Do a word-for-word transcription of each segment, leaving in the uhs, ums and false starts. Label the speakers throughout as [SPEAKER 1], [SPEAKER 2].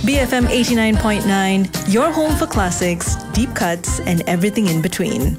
[SPEAKER 1] B F M eighty-nine point nine, your home for classics, deep cuts, and everything in between.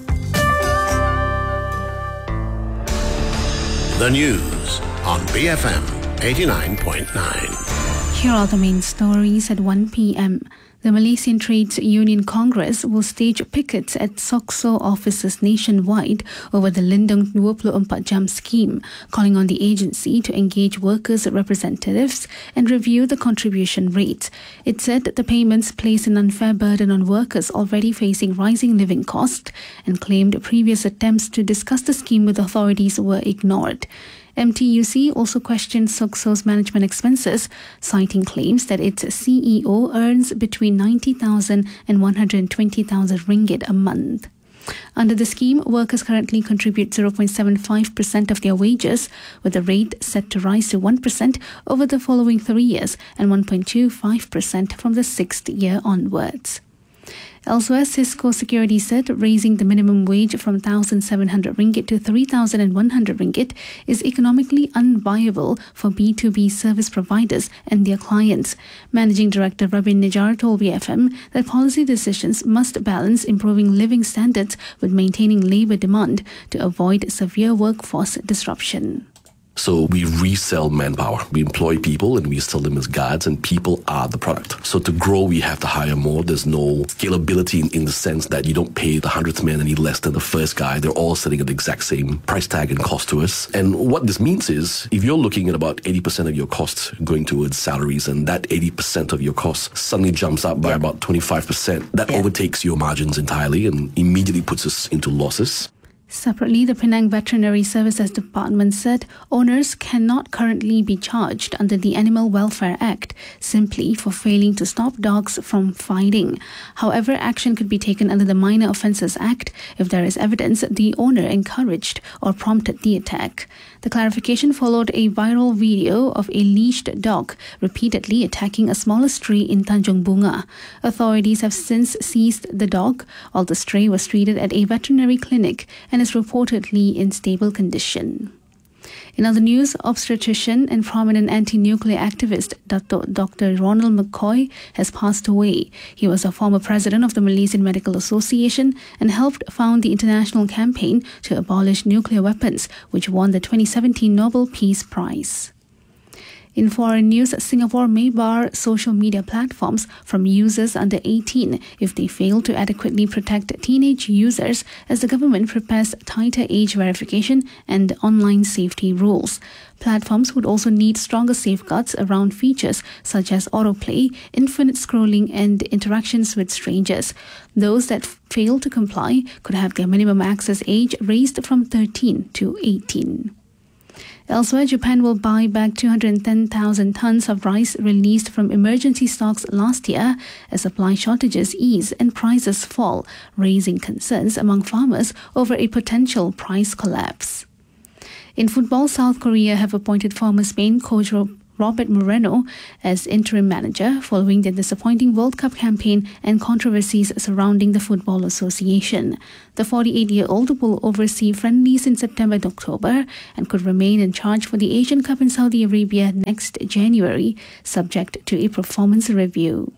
[SPEAKER 2] The news on B F M eighty-nine point nine.
[SPEAKER 3] Here are the main stories at one p.m. The Malaysian Trades Union Congress will stage pickets at SOXO offices nationwide over the Lindung dua puluh empat jam scheme, calling on the agency to engage workers' representatives and review the contribution rates. It said that the payments place an unfair burden on workers already facing rising living costs and claimed previous attempts to discuss the scheme with authorities were ignored. M T U C also questioned SOXO's management expenses, citing claims that its C E O earns between ninety thousand and one hundred twenty thousand ringgit a month. Under the scheme, workers currently contribute zero point seven five percent of their wages, with the rate set to rise to one percent over the following three years and one point two five percent from the sixth year onwards. Elsewhere, Cisco Security said raising the minimum wage from one thousand seven hundred ringgit to three thousand one hundred ringgit is economically unviable for B two B service providers and their clients. Managing Director Rabin Nijar told B F M that policy decisions must balance improving living standards with maintaining labour demand to avoid severe workforce disruption.
[SPEAKER 4] So we resell manpower. We employ people and we sell them as guards, and people are the product. So to grow, we have to hire more. There's no scalability in, in the sense that you don't pay the hundredth man any less than the first guy. They're all sitting at the exact same price tag and cost to us. And what this means is, if you're looking at about eighty percent of your costs going towards salaries, and that eighty percent of your costs suddenly jumps up by yeah. about twenty-five percent, that yeah. overtakes your margins entirely and immediately puts us into losses.
[SPEAKER 3] Separately, the Penang Veterinary Services Department said owners cannot currently be charged under the Animal Welfare Act simply for failing to stop dogs from fighting. However, action could be taken under the Minor Offences Act if there is evidence that the owner encouraged or prompted the attack. The clarification followed a viral video of a leashed dog repeatedly attacking a smaller stray in Tanjung Bunga. Authorities have since seized the dog, while the stray was treated at a veterinary clinic and is reportedly in stable condition. In other news, obstetrician and prominent anti-nuclear activist Doctor Ronald McCoy has passed away. He was a former president of the Malaysian Medical Association and helped found the international campaign to abolish nuclear weapons, which won the twenty seventeen Nobel Peace Prize. In foreign news, Singapore may bar social media platforms from users under eighteen if they fail to adequately protect teenage users as the government prepares tighter age verification and online safety rules. Platforms would also need stronger safeguards around features such as autoplay, infinite scrolling, and interactions with strangers. Those that fail to comply could have their minimum access age raised from thirteen to eighteen. Elsewhere, Japan will buy back two hundred ten thousand tons of rice released from emergency stocks last year as supply shortages ease and prices fall, raising concerns among farmers over a potential price collapse. In football, South Korea have appointed former Spain coach Robert Moreno as interim manager following their disappointing World Cup campaign and controversies surrounding the Football Association. The forty-eight-year-old will oversee friendlies in September and October and could remain in charge for the Asian Cup in Saudi Arabia next January, subject to a performance review.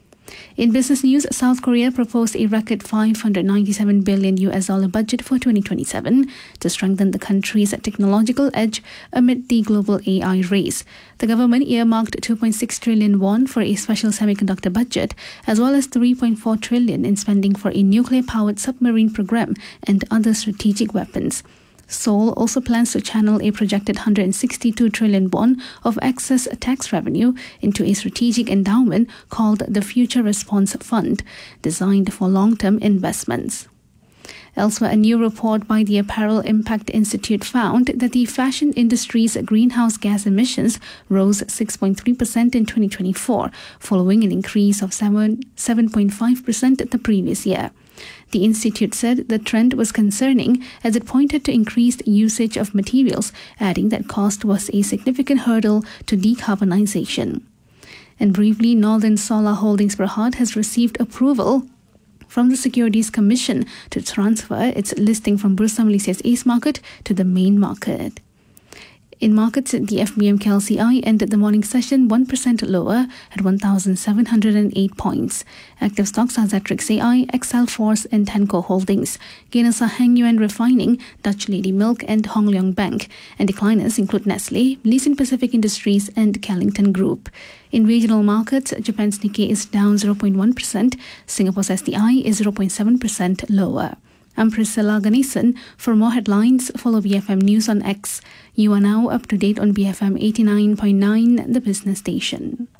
[SPEAKER 3] In business news, South Korea proposed a record five hundred ninety-seven billion U S dollar budget for twenty twenty-seven to strengthen the country's technological edge amid the global A I race. The government earmarked two point six trillion won for a special semiconductor budget, as well as three point four trillion in spending for a nuclear-powered submarine program and other strategic weapons. Seoul also plans to channel a projected one hundred sixty-two trillion won of excess tax revenue into a strategic endowment called the Future Response Fund, designed for long-term investments. Elsewhere, a new report by the Apparel Impact Institute found that the fashion industry's greenhouse gas emissions rose six point three percent in twenty twenty-four, following an increase of seven point five percent the previous year. The institute said the trend was concerning as it pointed to increased usage of materials, adding that cost was a significant hurdle to decarbonization. And briefly, Northern Solar Holdings Berhad has received approval from the Securities Commission to transfer its listing from Bursa Malaysia's ACE market to the main market. In markets, the F B M K L C I ended the morning session one percent lower at one thousand seven hundred eight points. Active stocks are Xatrix A I, Excel Force and Tenco Holdings. Gainers are Heng Yuan Refining, Dutch Lady Milk and Hong Leong Bank. And decliners include Nestle, Leeson Pacific Industries and Callington Group. In regional markets, Japan's Nikkei is down zero point one percent. Singapore's S T I is zero point seven percent lower. I'm Priscilla Ganesan. For more headlines, follow B F M News on X. You are now up to date on B F M eighty-nine point nine, the business station.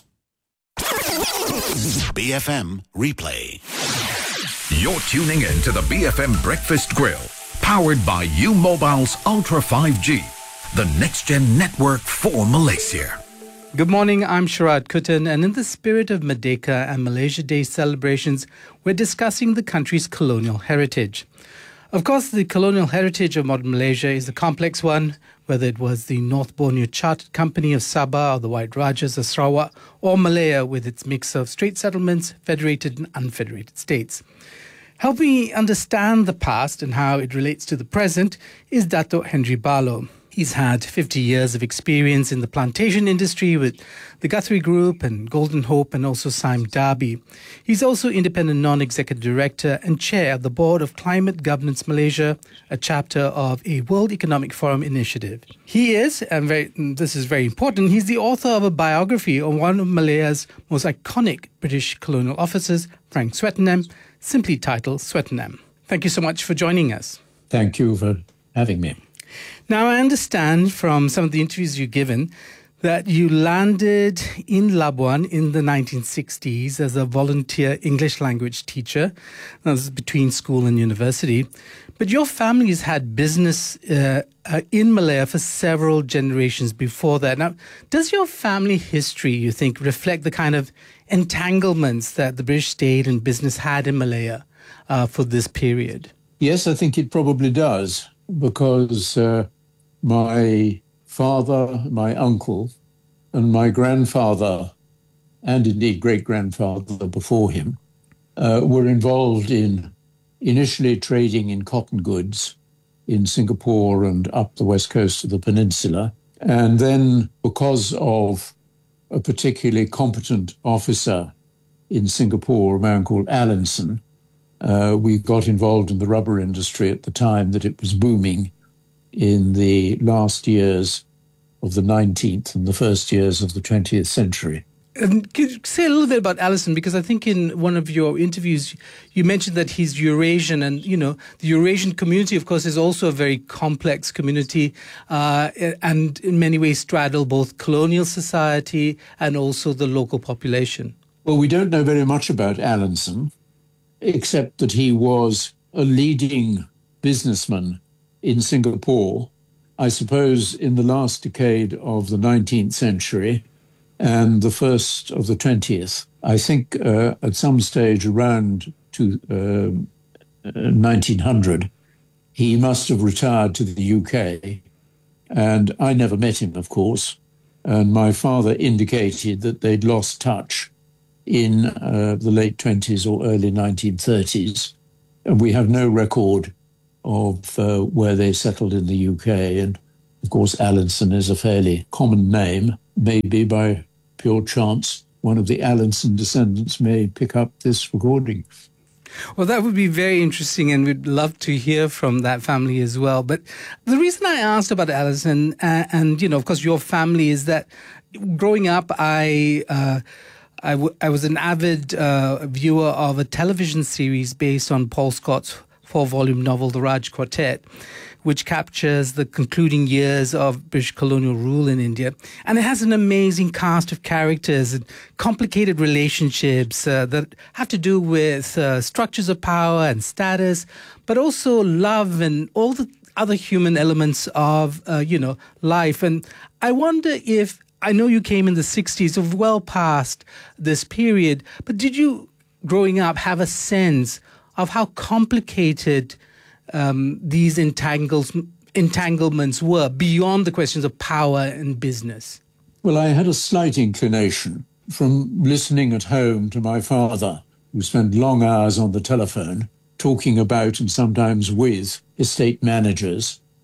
[SPEAKER 2] B F M Replay.
[SPEAKER 5] You're tuning in to the B F M Breakfast Grill, powered by U-Mobile's Ultra five G, the next-gen network for Malaysia.
[SPEAKER 6] Good morning, I'm Sharad Kuttan, and in the spirit of Merdeka and Malaysia Day celebrations, we're discussing the country's colonial heritage. Of course, the colonial heritage of modern Malaysia is a complex one, whether it was the North Borneo Chartered Company of Sabah or the White Rajas of Sarawak, or Malaya with its mix of straight settlements, federated and unfederated states. Helping me understand the past and how it relates to the present is Dato' Henry Barlow. He's had fifty years of experience in the plantation industry with the Guthrie Group and Golden Hope and also Sime Darby. He's also independent non-executive director and chair of the board of Climate Governance Malaysia, a chapter of a World Economic Forum initiative. He is, and very, this is very important, he's the author of a biography of one of Malaya's most iconic British colonial officers, Frank Swettenham, simply titled Swettenham. Thank you so much for joining us.
[SPEAKER 7] Thank you for having me.
[SPEAKER 6] Now, I understand from some of the interviews you've given that you landed in Labuan in the nineteen sixties as a volunteer English language teacher. That was between school and university. But your family has had business uh, uh, in Malaya for several generations before that. Now, does your family history, you think, reflect the kind of entanglements that the British state and business had in Malaya uh, for this period?
[SPEAKER 7] Yes, I think it probably does, because uh, my father, my uncle, and my grandfather, and indeed great-grandfather before him, uh, were involved in initially trading in cotton goods in Singapore and up the west coast of the peninsula. And then, because of a particularly competent officer in Singapore, a man called Allinson, uh, we got involved in the rubber industry at the time that it was booming in the last years of the nineteenth and the first years of the twentieth century.
[SPEAKER 6] Um, could you say a little bit about Allinson? Because I think in one of your interviews, you mentioned that he's Eurasian, and, you know, the Eurasian community, of course, is also a very complex community uh, and in many ways straddle both colonial society and also the local population.
[SPEAKER 7] Well, we don't know very much about Allinson, except that he was a leading businessman in Singapore, I suppose in the last decade of the nineteenth century and the first of the twentieth. I think uh, at some stage around to, uh, nineteen hundred, he must have retired to the U K, and I never met him, of course, and my father indicated that they'd lost touch in uh, the late twenties or early nineteen thirties, and we have no record of uh, where they settled in the U K. And, of course, Allinson is a fairly common name. Maybe by pure chance, one of the Allinson descendants may pick up this recording.
[SPEAKER 6] Well, that would be very interesting, and we'd love to hear from that family as well. But the reason I asked about Allinson, uh, and, you know, of course, your family, is that growing up, I... Uh, I, w- I was an avid uh, viewer of a television series based on Paul Scott's four-volume novel, The Raj Quartet, which captures the concluding years of British colonial rule in India. And it has an amazing cast of characters and complicated relationships uh, that have to do with uh, structures of power and status, but also love and all the other human elements of, uh, you know, life. And I wonder if, I know you came in the sixties, of well past this period, but did you, growing up, have a sense of how complicated um, these entangles, entanglements were beyond the questions of power and business?
[SPEAKER 7] Well, I had a slight inclination from listening at home to my father, who spent long hours on the telephone talking about and sometimes with estate managers,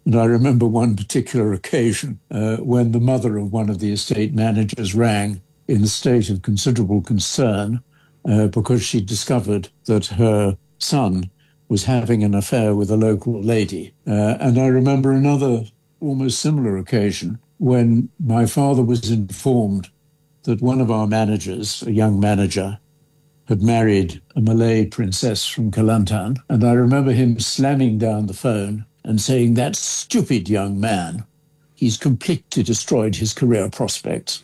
[SPEAKER 7] And I remember one particular occasion uh, when the mother of one of the estate managers rang in a state of considerable concern uh, because she discovered that her son was having an affair with a local lady. Uh, and I remember another almost similar occasion when my father was informed that one of our managers, a young manager, had married a Malay princess from Kelantan. And I remember him slamming down the phone and saying, "That stupid young man, he's completely destroyed his career prospects."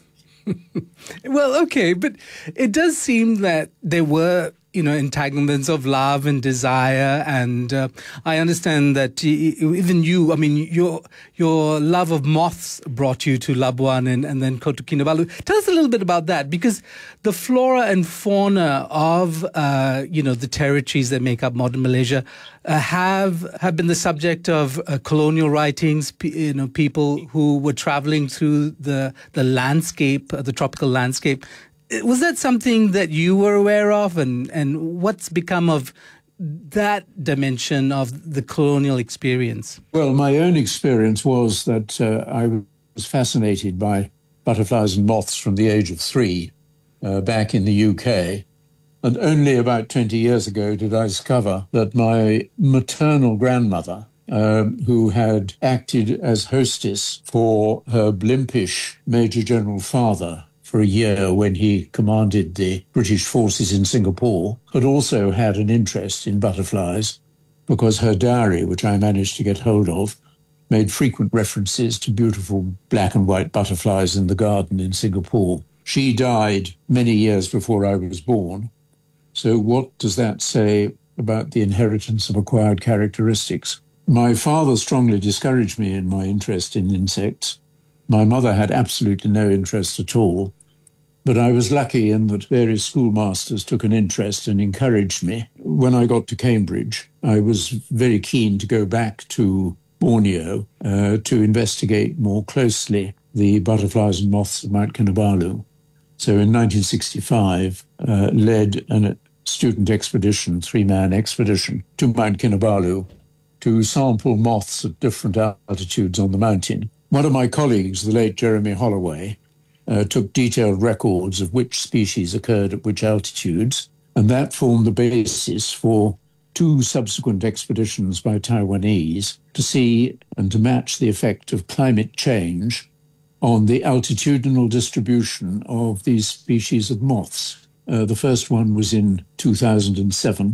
[SPEAKER 6] Well, okay, but it does seem that there were, you know, entanglements of love and desire, and uh, I understand that even you, I mean, your your love of moths brought you to Labuan and, and then Kota Kinabalu. Tell us a little bit about that, because the flora and fauna of, uh, you know, the territories that make up modern Malaysia uh, have have been the subject of uh, colonial writings. You know, people who were traveling through the the landscape, uh, the tropical landscape. Was that something that you were aware of, and, and what's become of that dimension of the colonial experience?
[SPEAKER 7] Well, my own experience was that uh, I was fascinated by butterflies and moths from the age of three uh, back in the U K. And only about twenty years ago did I discover that my maternal grandmother, um, who had acted as hostess for her blimpish Major General father for a year when he commanded the British forces in Singapore, had also had an interest in butterflies because her diary, which I managed to get hold of, made frequent references to beautiful black and white butterflies in the garden in Singapore. She died many years before I was born. So what does that say about the inheritance of acquired characteristics? My father strongly discouraged me in my interest in insects. My mother had absolutely no interest at all. But I was lucky in that various schoolmasters took an interest and encouraged me. When I got to Cambridge, I was very keen to go back to Borneo uh, to investigate more closely the butterflies and moths of Mount Kinabalu. So in nineteen sixty-five, uh, led a student expedition, three-man expedition, to Mount Kinabalu to sample moths at different altitudes on the mountain. One of my colleagues, the late Jeremy Holloway, Uh, took detailed records of which species occurred at which altitudes, and that formed the basis for two subsequent expeditions by Taiwanese to see and to match the effect of climate change on the altitudinal distribution of these species of moths. Uh, the first one was in two thousand seven,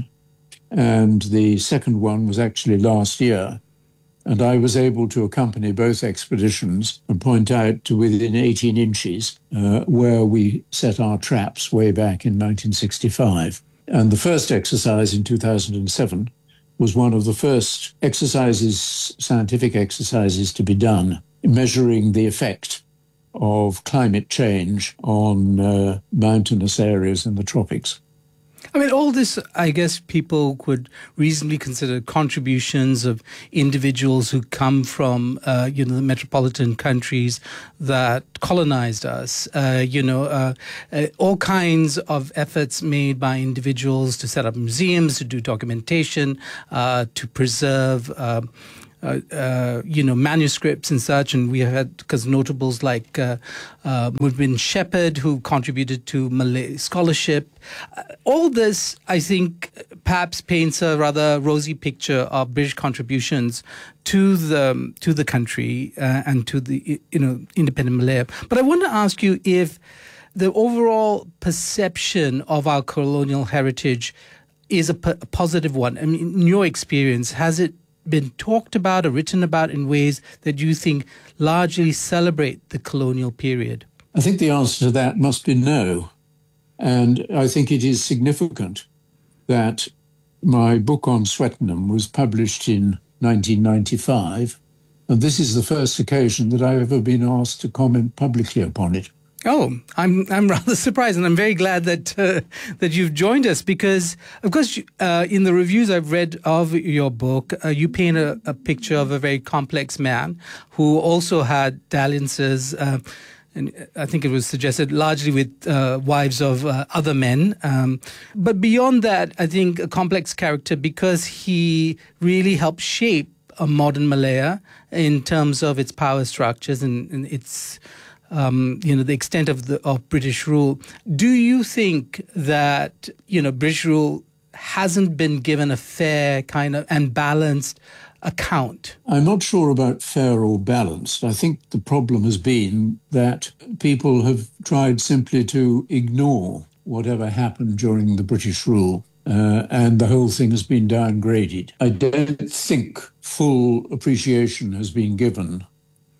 [SPEAKER 7] and the second one was actually last year. And I was able to accompany both expeditions and point out to within eighteen inches uh, where we set our traps way back in nineteen sixty-five. And the first exercise in two thousand seven was one of the first exercises, scientific exercises to be done, measuring the effect of climate change on uh, mountainous areas in the tropics.
[SPEAKER 6] I mean, all this, I guess people could reasonably consider contributions of individuals who come from, uh, you know, the metropolitan countries that colonized us, uh, you know, uh, uh, all kinds of efforts made by individuals to set up museums, to do documentation, uh, to preserve uh, Uh, uh, you know, manuscripts and such, and we have had because notables like uh, uh, Mudwin Shepherd, who contributed to Malay scholarship. Uh, all this, I think, perhaps paints a rather rosy picture of British contributions to the to the country uh, and to the you know independent Malaya. But I want to ask you if the overall perception of our colonial heritage is a, p- a positive one. I mean, in your experience, has it been talked about or written about in ways that you think largely celebrate the colonial period?
[SPEAKER 7] I think the answer to that must be no. And I think it is significant that my book on Swettenham was published in nineteen ninety-five, and this is the first occasion that I've ever been asked to comment publicly upon it.
[SPEAKER 6] Oh, I'm I'm rather surprised, and I'm very glad that uh, that you've joined us because, of course, uh, in the reviews I've read of your book, uh, you paint a, a picture of a very complex man who also had dalliances, uh, and I think it was suggested largely with uh, wives of uh, other men. Um, but beyond that, I think a complex character because he really helped shape a modern Malaya in terms of its power structures and, and its, um, you know, the extent of the of British rule. Do you think that, you know, British rule hasn't been given a fair kind of and balanced account?
[SPEAKER 7] I'm not sure about fair or balanced. I think the problem has been that people have tried simply to ignore whatever happened during the British rule, uh, and the whole thing has been downgraded. I don't think full appreciation has been given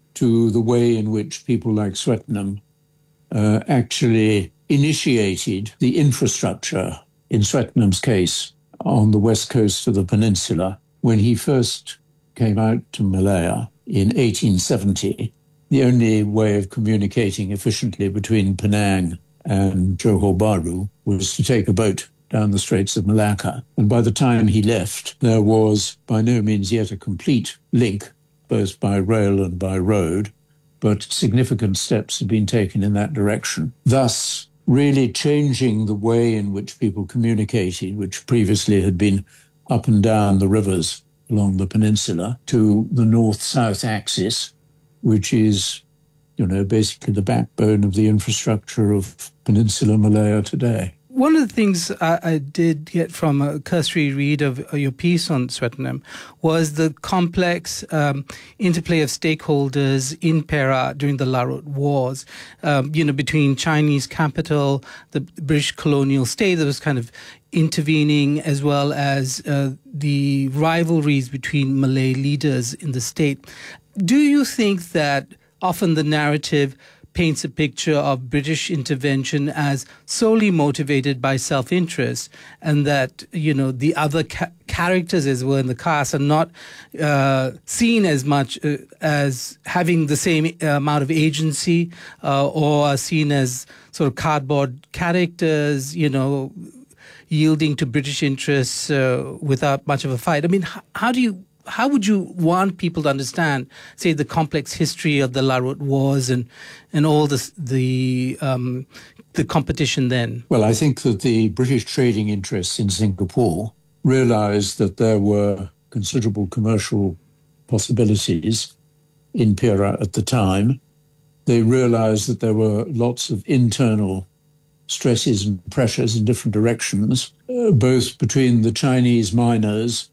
[SPEAKER 7] to the way in which people like Swetnam uh, actually initiated the infrastructure, in Swetnam's case, on the west coast of the peninsula. When he first came out to Malaya in eighteen seventy, the only way of communicating efficiently between Penang and Johor Bahru was to take a boat down the Straits of Malacca. And by the time he left, there was by no means yet a complete link, both by rail and by road, but significant steps had been taken in that direction, thus really changing the way in which people communicated, which previously had been up and down the rivers along the peninsula, to the north-south axis, which is, you know, basically the backbone of the infrastructure of Peninsular Malaya today.
[SPEAKER 6] One of the things I, I did get from a cursory read of your piece on Swetnam was the complex um, interplay of stakeholders in Perak during the Larut Wars, um, you know, between Chinese capital, the British colonial state that was kind of intervening, as well as uh, the rivalries between Malay leaders in the state. Do you think that often the narrative paints a picture of British intervention as solely motivated by self-interest, and that, you know, the other ca- characters as well in the cast are not uh, seen as much uh, as having the same uh, amount of agency uh, or are seen as sort of cardboard characters, you know, yielding to British interests uh, without much of a fight? I mean, h- how do you How would you want people to understand, say, the complex history of the Larut Wars and and all this, the um, the competition then?
[SPEAKER 7] Well, I think that the British trading interests in Singapore realized that there were considerable commercial possibilities in Perak at the time. They realized that there were lots of internal stresses and pressures in different directions, uh, both between the Chinese miners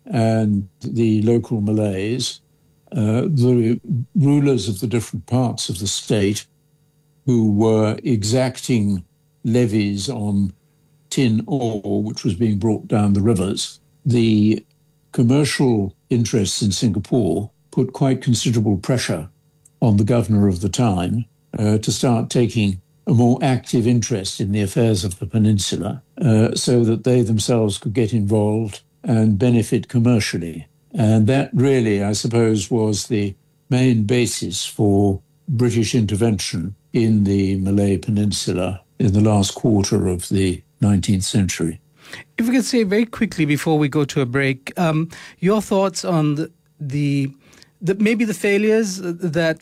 [SPEAKER 7] and the local Malays, uh, the rulers of the different parts of the state who were exacting levies on tin ore, which was being brought down the rivers. The commercial interests in Singapore put quite considerable pressure on the governor of the time uh, to start taking a more active interest in the affairs of the peninsula uh, so that they themselves could get involved and benefit commercially. And that really, I suppose, was the main basis for British intervention in the Malay Peninsula in the last quarter of the nineteenth century.
[SPEAKER 6] If we could say very quickly before we go to a break, um, your thoughts on the, the, the maybe the failures that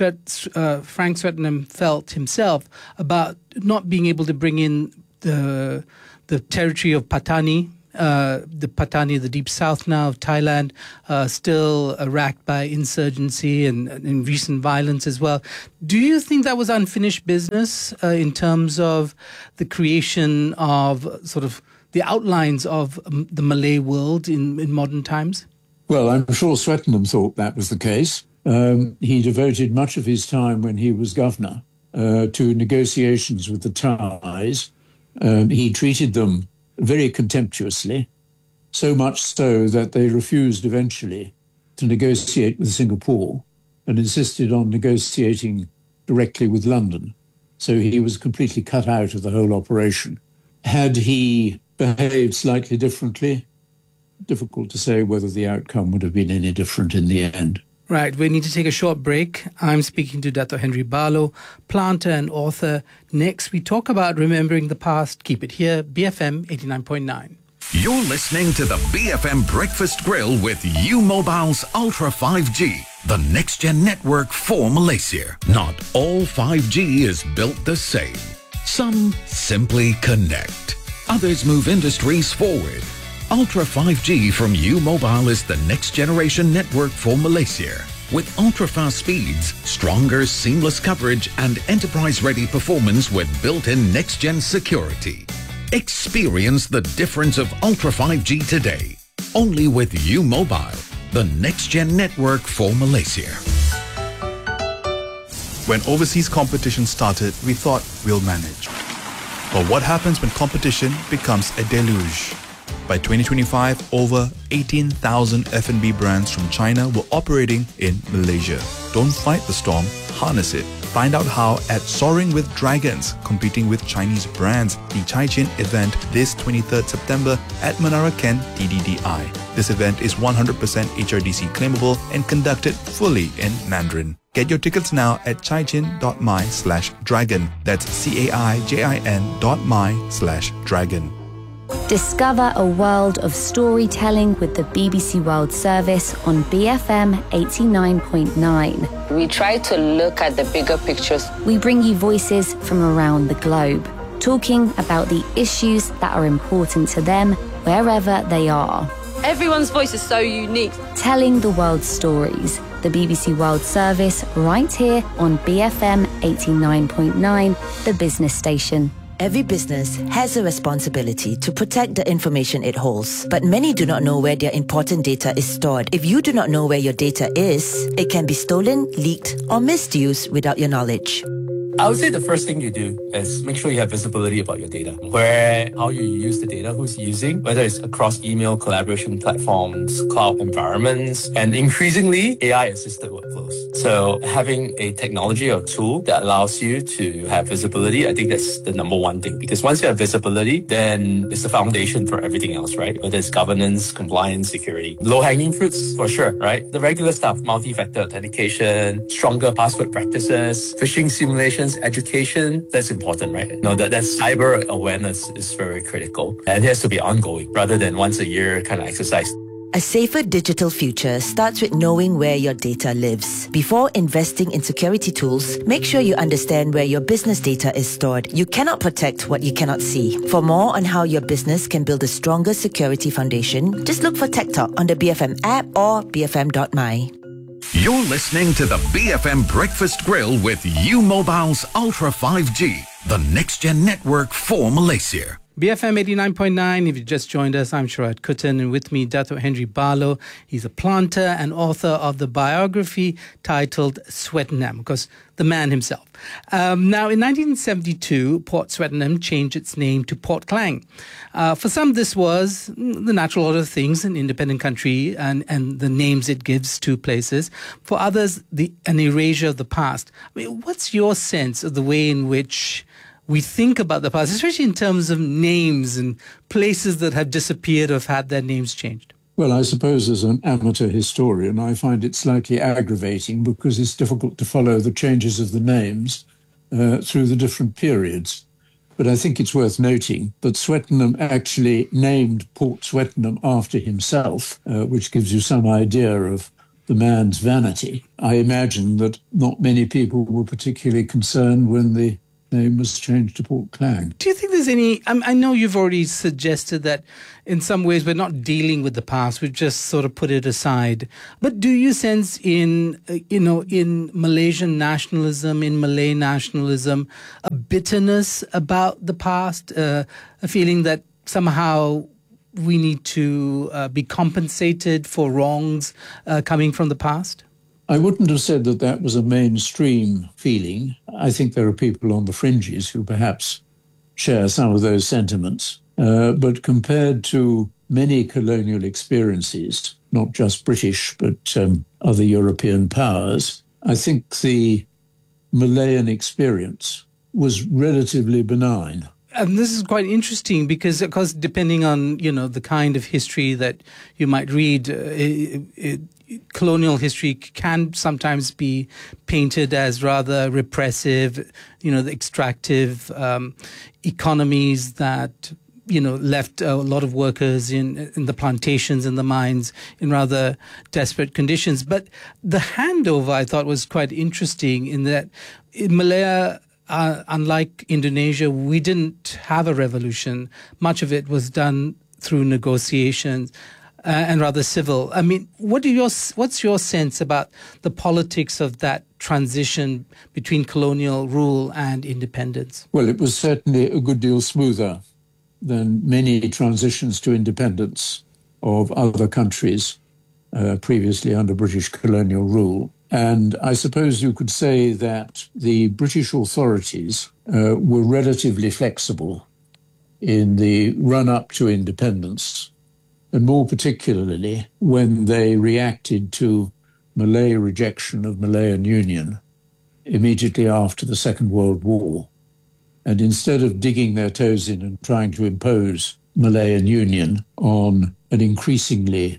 [SPEAKER 6] uh, Frank Swetnam felt himself about not being able to bring in the the territory of Patani, Uh, the Patani, the deep south now of Thailand, uh, still uh, racked by insurgency and, and recent violence as well. Do you think that was unfinished business uh, in terms of the creation of sort of the outlines of um, the Malay world in, in modern times?
[SPEAKER 7] Well, I'm sure Swetnam thought that was the case. Um, he devoted much of his time when he was governor uh, to negotiations with the Thais. Um, he treated them very contemptuously, so much so that they refused eventually to negotiate with Singapore and insisted on negotiating directly with London. So he was completely cut out of the whole operation. Had he behaved slightly differently, difficult to say whether the outcome would have been any different in the end.
[SPEAKER 6] Right, we need to take a short break. I'm speaking to Dato Henry Barlow, planter and author. Next, we talk about remembering the past. Keep it here, B F M eighty-nine point nine.
[SPEAKER 5] You're listening to the B F M Breakfast Grill with U-Mobile's Ultra five G, the next-gen network for Malaysia. Not all five G is built the same. Some simply connect. Others move industries forward. Ultra five G from U Mobile is the next generation network for Malaysia. With ultra-fast speeds, stronger seamless coverage and enterprise-ready performance with built-in next-gen security. Experience the difference of Ultra five G today. Only with U Mobile, the next-gen network for Malaysia.
[SPEAKER 8] When overseas competition started, we thought we'll manage. But what happens when competition becomes a deluge? By twenty twenty-five, over eighteen thousand F and B brands from China were operating in Malaysia. Don't fight the storm, harness it. Find out how at Soaring with Dragons, competing with Chinese brands, the Caixin event this twenty-third September at Menara Ken T D D I. This event is one hundred percent H R D C claimable and conducted fully in Mandarin. Get your tickets now at caixin.my slash dragon. That's C-A-I-J-I-N dot my slash dragon.
[SPEAKER 9] Discover a world of storytelling with the B B C World Service on B F M eighty-nine point nine.
[SPEAKER 10] We try to look at the bigger pictures.
[SPEAKER 9] We bring you voices from around the globe, talking about the issues that are important to them wherever they are.
[SPEAKER 10] Everyone's voice is so unique.
[SPEAKER 9] Telling the world's stories. The B B C World Service right here on B F M eighty-nine point nine, the business station.
[SPEAKER 11] Every business has a responsibility to protect the information it holds, but many do not know where their important data is stored. If you do not know where your data is, it can be stolen, leaked, or misused without your knowledge.
[SPEAKER 12] I would say the first thing you do is make sure you have visibility about your data. Where, how you use the data, who's using, whether it's across email, collaboration platforms, cloud environments, and increasingly A I-assisted workflows. So having a technology or tool that allows you to have visibility, I think that's the number one thing. Because once you have visibility, then it's the foundation for everything else, right? Whether it's governance, compliance, security. Low-hanging fruits, for sure, right? The regular stuff, multi-factor authentication, stronger password practices, phishing simulation, education, that's important, right? You know, that, that cyber awareness is very critical. And it has to be ongoing rather than once a year kind of exercise.
[SPEAKER 11] A safer digital future starts with knowing where your data lives. Before investing in security tools, make sure you understand where your business data is stored. You cannot protect what you cannot see. For more on how your business can build a stronger security foundation, just look for Tech Talk on the B F M app or b f m dot m y.
[SPEAKER 5] You're listening to the B F M Breakfast Grill with U Mobile's Ultra five G, the next-gen network for Malaysia.
[SPEAKER 6] B F M eighty-nine point nine, if you just joined us, I'm Sharad Kuttan, and with me, Dato' Henry Barlow. He's a planter and author of the biography titled Swettenham, because the man himself. Um, now, in nineteen seventy-two, Port Swettenham changed its name to Port Klang. Uh, for some, this was the natural order of things, an independent country, and, and the names it gives to places. For others, the an erasure of the past. I mean, what's your sense of the way in which we think about the past, especially in terms of names and places that have disappeared or have had their names changed?
[SPEAKER 7] Well, I suppose as an amateur historian, I find it slightly aggravating because it's difficult to follow the changes of the names uh, through the different periods. But I think it's worth noting that Swettenham actually named Port Swettenham after himself, uh, which gives you some idea of the man's vanity. I imagine that not many people were particularly concerned when the name was changed to Port Klang.
[SPEAKER 6] Do you think there's any, I, I know you've already suggested that in some ways we're not dealing with the past, we've just sort of put it aside. But do you sense in, uh, you know, in Malaysian nationalism, in Malay nationalism, a bitterness about the past, uh, a feeling that somehow we need to uh, be compensated for wrongs uh, coming from the past?
[SPEAKER 7] I wouldn't have said that that was a mainstream feeling. I think there are people on the fringes who perhaps share some of those sentiments. Uh, but compared to many colonial experiences, not just British, but um, other European powers, I think the Malayan experience was relatively benign.
[SPEAKER 6] And this is quite interesting because, of course, depending on, you know, the kind of history that you might read, uh, it, it, colonial history can sometimes be painted as rather repressive, you know, the extractive um, economies that, you know, left a lot of workers in, in the plantations and the mines in rather desperate conditions. But the handover, I thought, was quite interesting in that in Malaya, Uh, unlike Indonesia, we didn't have a revolution. Much of it was done through negotiations, uh, and rather civil. I mean, what do your what's your sense about the politics of that transition between colonial rule and independence?
[SPEAKER 7] Well, it was certainly a good deal smoother than many transitions to independence of other countries uh, previously under British colonial rule. And I suppose you could say that the British authorities uh, were relatively flexible in the run-up to independence, and more particularly when they reacted to Malay rejection of Malayan Union immediately after the Second World War. And instead of digging their toes in and trying to impose Malayan Union on an increasingly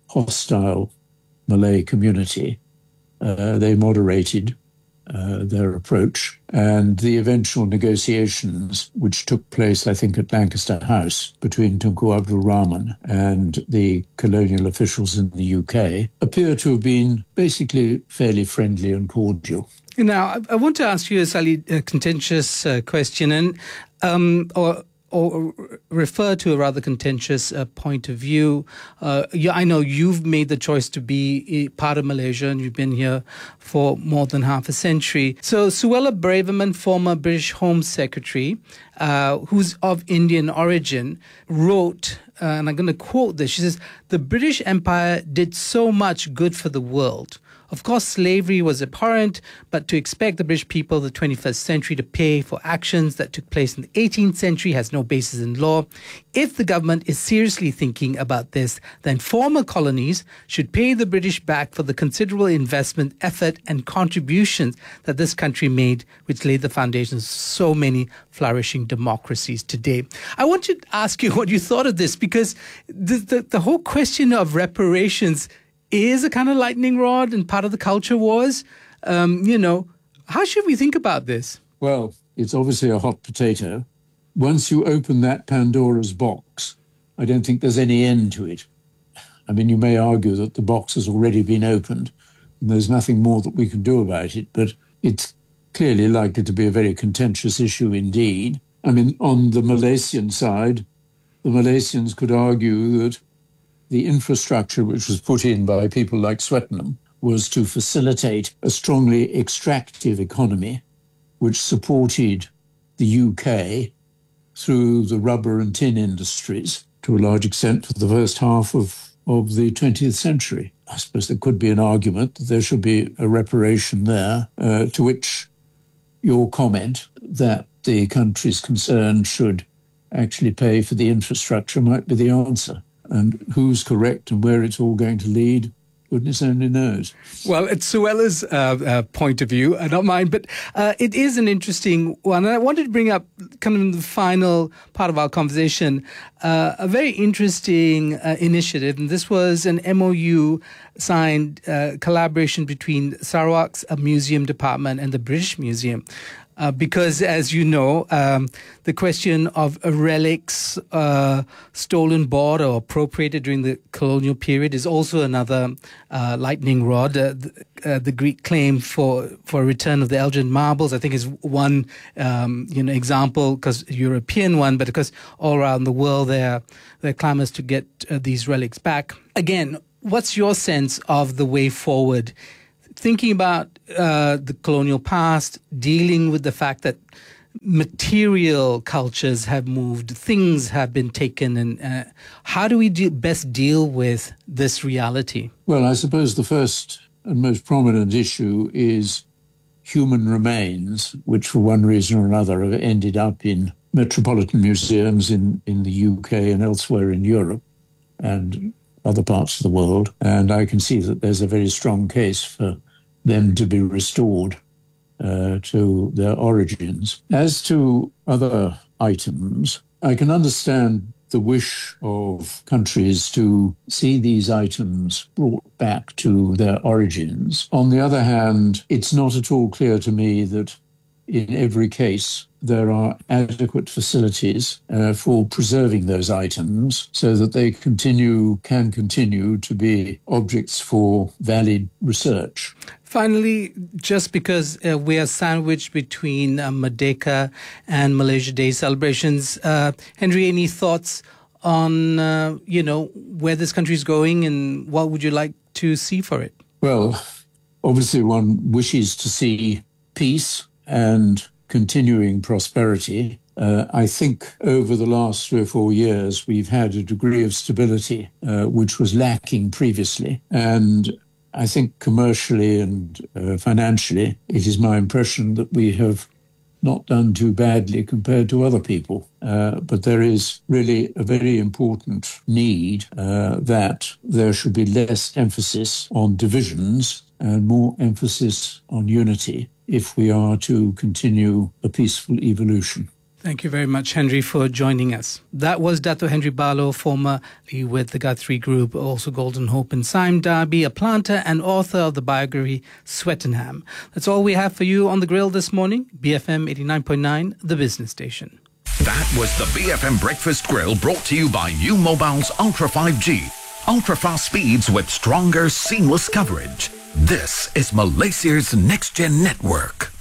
[SPEAKER 7] hostile Malay community, uh, they moderated uh, their approach. And the eventual negotiations, which took place, I think, at Lancaster House between Tunku Abdul Rahman and the colonial officials in the U K, appear to have been basically fairly friendly and cordial.
[SPEAKER 6] Now, I want to ask you a slightly uh, contentious uh, question, and um, or, or refer to a rather contentious uh, point of view. Uh, yeah, I know you've made the choice to be part of Malaysia, and you've been here for more than half a century. So, Suella Braverman, former British Home Secretary, uh, who's of Indian origin, wrote, uh, and I'm going to quote this. She says, "The British Empire did so much good for the world. Of course, slavery was abhorrent, but to expect the British people of the twenty-first century to pay for actions that took place in the eighteenth century has no basis in law. If the government is seriously thinking about this, then former colonies should pay the British back for the considerable investment, effort, and contributions that this country made, which laid the foundations of so many flourishing democracies today." I want to ask you what you thought of this, because the, the, the whole question of reparations is a kind of lightning rod and part of the culture wars. Um, you know, how should we think about this?
[SPEAKER 7] Well, it's obviously a hot potato. Once you open that Pandora's box, I don't think there's any end to it. I mean, you may argue that the box has already been opened and there's nothing more that we can do about it, but it's clearly likely to be a very contentious issue indeed. I mean, on the Malaysian side, the Malaysians could argue that the infrastructure which was put in by people like Swettenham was to facilitate a strongly extractive economy which supported the U K through the rubber and tin industries to a large extent for the first half of, of the twentieth century. I suppose there could be an argument that there should be a reparation there, uh, to which your comment that the countries concerned should actually pay for the infrastructure might be the answer. And who's correct and where it's all going to lead, goodness only knows.
[SPEAKER 6] Well, it's Suella's uh, uh, point of view, uh, not mine, but uh, it is an interesting one. And I wanted to bring up, kind of in the final part of our conversation, uh, a very interesting uh, initiative. And this was an M O U signed uh, collaboration between Sarawak's uh, Museum Department and the British Museum. Uh, because, as you know, um, the question of relics uh, stolen, bought, or appropriated during the colonial period is also another uh, lightning rod. Uh, the, uh, the Greek claim for for return of the Elgin marbles, I think, is one um, you know example, because European one, but because all around the world there there are clamors to get uh, these relics back. Again, what's your sense of the way forward? Thinking about uh, the colonial past, dealing with the fact that material cultures have moved, things have been taken, and uh, how do we de- best deal with this reality?
[SPEAKER 7] Well, I suppose the first and most prominent issue is human remains, which for one reason or another have ended up in metropolitan museums in, in the U K and elsewhere in Europe and other parts of the world. And I can see that there's a very strong case for them to be restored uh, to their origins. As to other items, I can understand the wish of countries to see these items brought back to their origins. On the other hand, it's not at all clear to me that in every case there are adequate facilities uh, for preserving those items so that they continue, can continue to be objects for valid research.
[SPEAKER 6] Finally, just because uh, we are sandwiched between uh, Merdeka and Malaysia Day celebrations, uh, Henry, any thoughts on, uh, you know, where this country is going and what would you like to see for it?
[SPEAKER 7] Well, obviously one wishes to see peace and continuing prosperity. Uh, I think over the last three or four years, we've had a degree of stability, uh, which was lacking previously. And I think commercially and uh, financially, it is my impression that we have not done too badly compared to other people. Uh, but there is really a very important need uh, that there should be less emphasis on divisions and more emphasis on unity if we are to continue a peaceful evolution.
[SPEAKER 6] Thank you very much, Henry, for joining us. That was Dato Henry Barlow, formerly with the Guthrie Group, also Golden Hope, and Sime Darby, a planter and author of the biography Swettenham. That's all we have for you on The Grill this morning. B F M eighty-nine point nine, the business station.
[SPEAKER 5] That was the B F M Breakfast Grill, brought to you by U Mobile's Ultra five G. Ultra-fast speeds with stronger, seamless coverage. This is Malaysia's Next Gen Network.